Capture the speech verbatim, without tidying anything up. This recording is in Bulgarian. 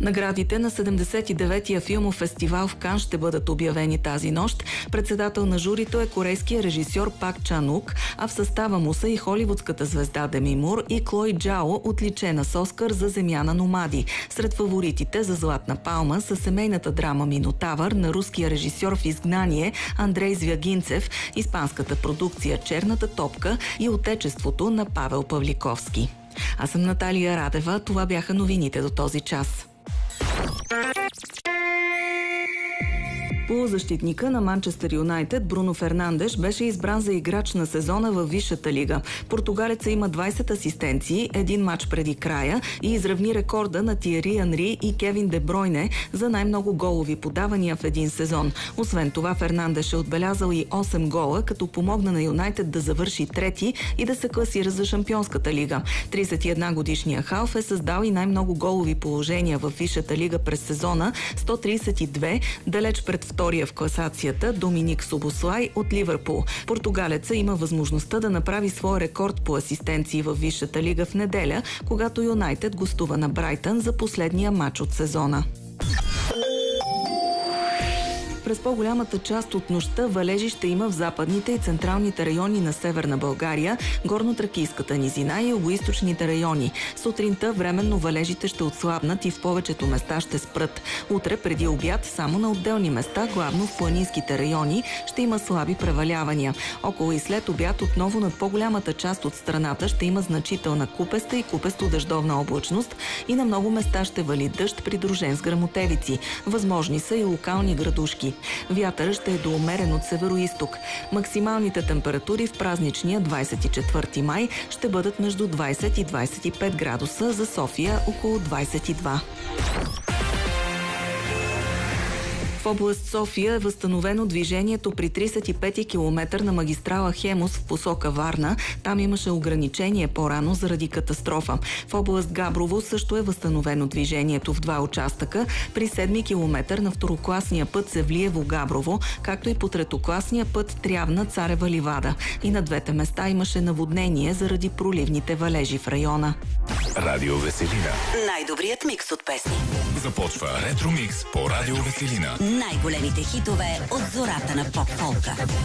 Наградите на седемдесет и деветия филмов фестивал в Кан ще бъдат обявени тази нощ. Председател на журито е корейския режисьор Пак Чан Ук, а в състава му са и холивудската звезда Деми Мур и Клой Джао, отличена с Оскар за Земя на номади. Сред фаворитите за Златна палма са семейната драма Минотавър на руския режисьор в изгнание Андрей Звягинцев, испанската продукция Черната топка и Отечеството на Павел Павликовски. Аз съм Наталия Радева. Това бяха новините до този час. Полузащитника на Манчестър Юнайтед Бруно Фернандеш беше избран за играч на сезона във Висшата лига. Португалеца има двайсет асистенции, един мач преди края и изравни рекорда на Тиери Анри и Кевин Де Бройне за най-много голови подавания в един сезон. Освен това, Фернандеш е отбелязал и осем гола, като помогна на Юнайтед да завърши трети и да се класира за Шампионската лига. тридесет и една годишния халф е създал и най-много голови положения във Висшата лига през сезона – сто тридесет и две, далеч пред втория в класацията Доминик Собослай от Ливърпул. Португалеца има възможността да направи своя рекорд по асистенции във Висшата лига в неделя, когато Юнайтед гостува на Брайтън за последния матч от сезона. През по-голямата част от нощта валежи ще има в западните и централните райони на Северна България, горнотракийската низина и югоизточните райони. Сутринта временно валежите ще отслабнат и в повечето места ще спрат. Утре преди обяд само на отделни места, главно в планинските райони, ще има слаби превалявания. Около и след обяд отново над по-голямата част от страната ще има значителна купеста и купесто-дъждовна облачност и на много места ще вали дъжд, придружен с гръмотевици. Възможни са и локални градушки. Вятър ще е до умерен от североизток. Максималните температури в празничния двайсет и четвърти май ще бъдат между двайсет и двайсет и пет градуса, за София около двайсет и два. В област София е възстановено движението при трийсет и пети километър на магистрала Хемус в посока Варна. Там имаше ограничение по-рано заради катастрофа. В област Габрово също е възстановено движението в два участъка при седми километър на второкласния път Севлиево-Габрово, както и по третокласния път Трявна-Царева ливада. И на двете места имаше наводнение заради проливните валежи в района. Радио Веселина. Най-добрият микс от песни. Започва Ретро Микс по Радио Веселина. Най-големите хитове от зората на поп-фолка.